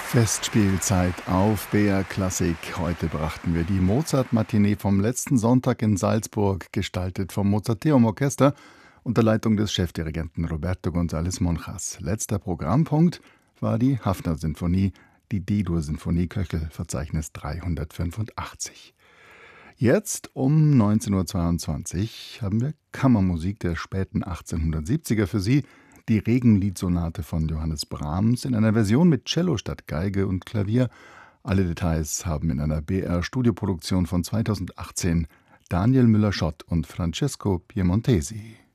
Festspielzeit auf BR Klassik. Heute brachten wir die Mozart-Matinee vom letzten Sonntag in Salzburg, gestaltet vom Mozarteum Orchester unter Leitung des Chefdirigenten Roberto González Monjas. Letzter Programmpunkt war die Haffner-Sinfonie, die D-Dur-Sinfonie, Köchel-Verzeichnis 385. Jetzt um 19:22 Uhr haben wir Kammermusik der späten 1870er für Sie. Die Regenlied-Sonate von Johannes Brahms in einer Version mit Cello statt Geige und Klavier. Alle Details haben in einer BR-Studioproduktion von 2018 Daniel Müller-Schott und Francesco Piemontesi.